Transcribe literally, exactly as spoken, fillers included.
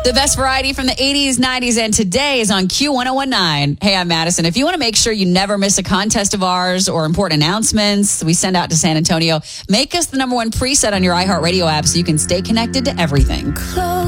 The best variety from the eighties, nineties, and today is on Q ten nineteen. Hey, I'm Madison. If you want to make sure you never miss a contest of ours or important announcements we send out to San Antonio, make us the number one preset on your iHeartRadio app so you can stay connected to everything.